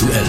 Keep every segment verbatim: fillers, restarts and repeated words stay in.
aktuell.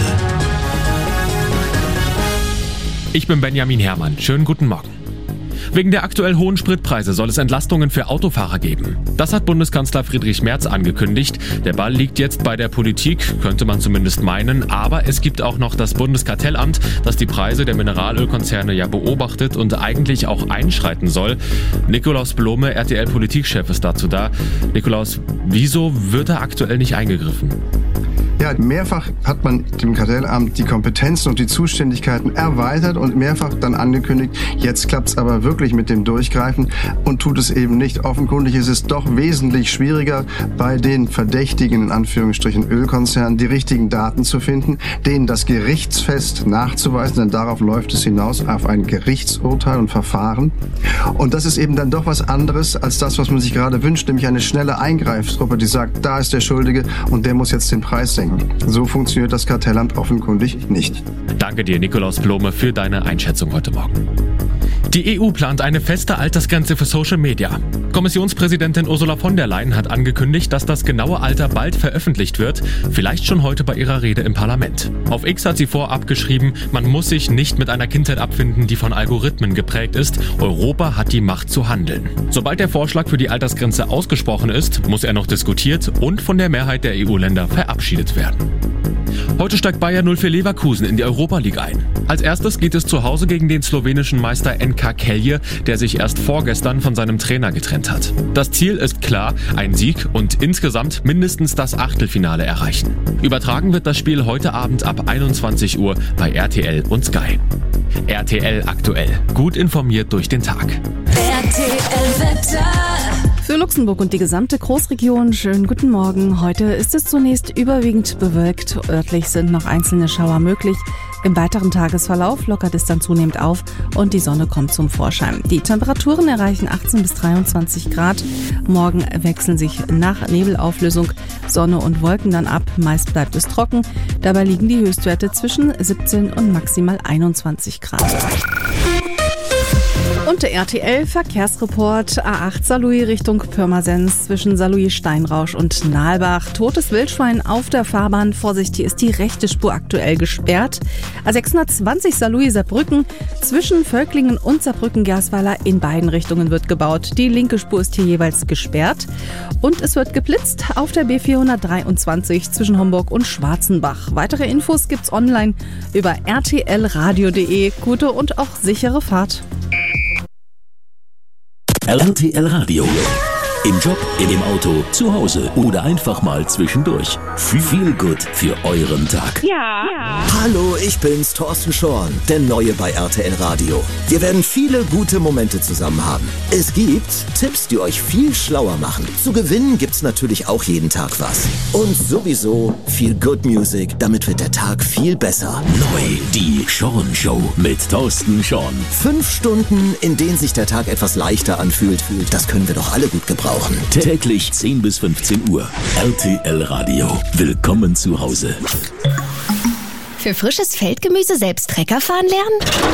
Ich bin Benjamin Herrmann. Schönen guten Morgen. Wegen der aktuell hohen Spritpreise soll es Entlastungen für Autofahrer geben. Das hat Bundeskanzler Friedrich Merz angekündigt. Der Ball liegt jetzt bei der Politik, könnte man zumindest meinen. Aber es gibt auch noch das Bundeskartellamt, das die Preise der Mineralölkonzerne ja beobachtet und eigentlich auch einschreiten soll. Nikolaus Blome, R T L-Politikchef, ist dazu da. Nikolaus, wieso wird da aktuell nicht eingegriffen? Ja, mehrfach hat man dem Kartellamt die Kompetenzen und die Zuständigkeiten erweitert und mehrfach dann angekündigt, jetzt klappt es aber wirklich mit dem Durchgreifen und tut es eben nicht. Offenkundig ist es doch wesentlich schwieriger, bei den verdächtigen, in Anführungsstrichen, Ölkonzernen die richtigen Daten zu finden, denen das gerichtsfest nachzuweisen, denn darauf läuft es hinaus, auf ein Gerichtsurteil und Verfahren. Und das ist eben dann doch was anderes als das, was man sich gerade wünscht, nämlich eine schnelle Eingreiftruppe, die sagt, da ist der Schuldige und der muss jetzt den Preis senken. So funktioniert das Kartellamt offenkundig nicht. Danke dir, Nikolaus Blome, für deine Einschätzung heute Morgen. Die E U plant eine feste Altersgrenze für Social Media. Kommissionspräsidentin Ursula von der Leyen hat angekündigt, dass das genaue Alter bald veröffentlicht wird, vielleicht schon heute bei ihrer Rede im Parlament. Auf X hat sie vorab geschrieben, man muss sich nicht mit einer Kindheit abfinden, die von Algorithmen geprägt ist. Europa hat die Macht zu handeln. Sobald der Vorschlag für die Altersgrenze ausgesprochen ist, muss er noch diskutiert und von der Mehrheit der E U-Länder verabschiedet werden. Heute steigt Bayer null vier Leverkusen in die Europa League ein. Als erstes geht es zu Hause gegen den slowenischen Meister N K Celje, der sich erst vorgestern von seinem Trainer getrennt hat. Das Ziel ist klar, ein Sieg und insgesamt mindestens das Achtelfinale erreichen. Übertragen wird das Spiel heute Abend ab einundzwanzig Uhr bei R T L und Sky. R T L aktuell. Gut informiert durch den Tag. R T L-Wetter. Für Luxemburg und die gesamte Großregion schönen guten Morgen. Heute ist es zunächst überwiegend bewölkt. Örtlich sind noch einzelne Schauer möglich. Im weiteren Tagesverlauf lockert es dann zunehmend auf und die Sonne kommt zum Vorschein. Die Temperaturen erreichen achtzehn bis dreiundzwanzig Grad. Morgen wechseln sich nach Nebelauflösung Sonne und Wolken dann ab. Meist bleibt es trocken. Dabei liegen die Höchstwerte zwischen siebzehn und maximal einundzwanzig Grad. Und der R T L-Verkehrsreport A acht Saarlouis Richtung Pirmasens zwischen Saarlouis-Steinrausch und Nalbach. Totes Wildschwein auf der Fahrbahn. Vorsicht, hier ist die rechte Spur aktuell gesperrt. A sechshundertzwanzig Saarlouis-Saarbrücken zwischen Völklingen und Saarbrücken-Gersweiler in beiden Richtungen wird gebaut. Die linke Spur ist hier jeweils gesperrt. Und es wird geblitzt auf der B vierhundertdreiundzwanzig zwischen Homburg und Schwarzenbach. Weitere Infos gibt's online über r t l radio punkt d e. Gute und auch sichere Fahrt. R T L Radio. Im Job, im Auto, zu Hause oder einfach mal zwischendurch. Viel gut für euren Tag. Ja. ja. Hallo, ich bin's, Thorsten Schorn, der Neue bei R T L Radio. Wir werden viele gute Momente zusammen haben. Es gibt Tipps, die euch viel schlauer machen. Zu gewinnen gibt's natürlich auch jeden Tag was. Und sowieso viel Good Music, damit wird der Tag viel besser. Neu, die Schorn Show mit Thorsten Schorn. Fünf Stunden, in denen sich der Tag etwas leichter anfühlt. Das können wir doch alle gut gebrauchen. Täglich zehn bis fünfzehn Uhr. R T L Radio. Willkommen zu Hause. Für frisches Feldgemüse selbst Trecker fahren lernen?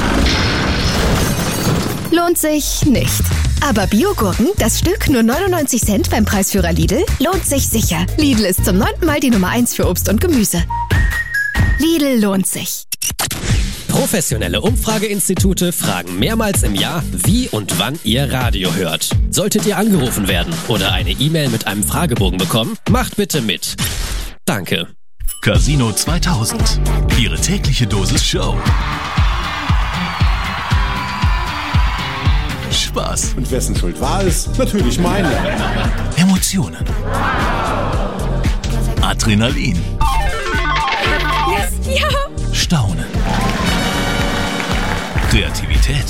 Lohnt sich nicht. Aber Biogurken, das Stück nur neunundneunzig Cent beim Preisführer Lidl, lohnt sich sicher. Lidl ist zum neunten Mal die Nummer eins für Obst und Gemüse. Lidl lohnt sich. Professionelle Umfrageinstitute fragen mehrmals im Jahr, wie und wann ihr Radio hört. Solltet ihr angerufen werden oder eine E-Mail mit einem Fragebogen bekommen, macht bitte mit. Danke. Casino zweitausend. Ihre tägliche Dosis Show. Spaß. Und wessen Schuld war es? Natürlich meine. Emotionen. Adrenalin. Yes, ja. Staunen. Kreativität.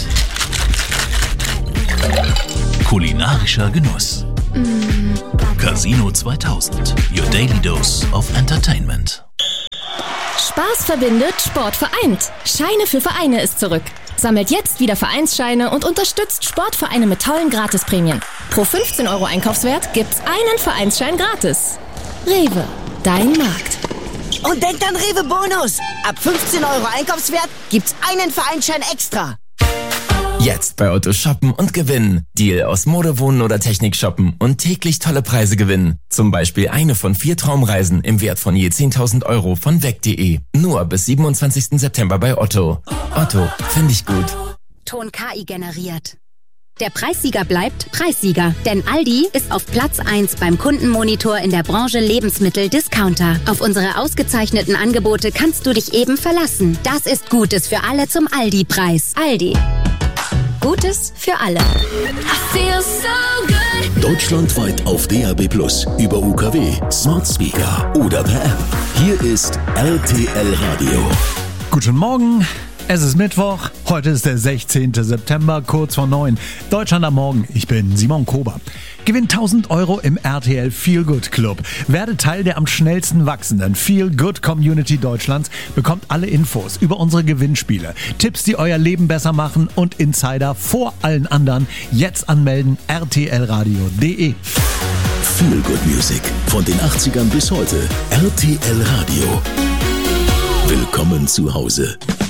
Kulinarischer Genuss. Mm. Casino zweitausend. Your daily dose of entertainment. Spaß verbindet, Sport vereint. Scheine für Vereine ist zurück. Sammelt jetzt wieder Vereinsscheine und unterstützt Sportvereine mit tollen Gratisprämien. Pro fünfzehn Euro Einkaufswert gibt's einen Vereinsschein gratis. Rewe, dein Markt. Und denkt an Rewe Bonus. Ab fünfzehn Euro Einkaufswert gibt's einen Vereinsschein extra. Jetzt bei Otto shoppen und gewinnen. Deal aus Mode, Wohnen oder Technik shoppen und täglich tolle Preise gewinnen. Zum Beispiel eine von vier Traumreisen im Wert von je zehntausend Euro von weg punkt de. Nur bis siebenundzwanzigsten September bei Otto. Otto, finde ich gut. Ton K I generiert. Der Preissieger bleibt Preissieger, denn Aldi ist auf Platz eins beim Kundenmonitor in der Branche Lebensmittel-Discounter. Auf unsere ausgezeichneten Angebote kannst du dich eben verlassen. Das ist Gutes für alle zum Aldi-Preis. Aldi. Gutes für alle. Deutschlandweit auf D A B plus, über U K W, Smart Speaker oder per App. Hier ist R T L Radio. Guten Morgen. Es ist Mittwoch, heute ist der sechzehnten September, kurz vor neun. Deutschland am Morgen, ich bin Simon Kober. Gewinn tausend Euro im R T L Feel Good Club. Werde Teil der am schnellsten wachsenden Feel Good Community Deutschlands. Bekommt alle Infos über unsere Gewinnspiele, Tipps, die euer Leben besser machen und Insider vor allen anderen. Jetzt anmelden, r t l radio punkt de. Feel Good Music von den achtzigern bis heute. R T L Radio. Willkommen zu Hause.